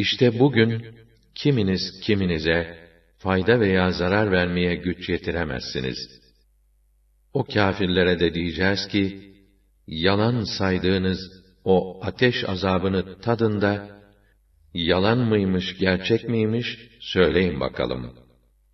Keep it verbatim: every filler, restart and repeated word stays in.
İşte bugün kiminiz kiminize fayda veya zarar vermeye güç yetiremezsiniz. O kâfirlere de diyeceğiz ki, yalan saydığınız o ateş azabını tadın da, yalan mıymış, gerçek miymiş, söyleyin bakalım.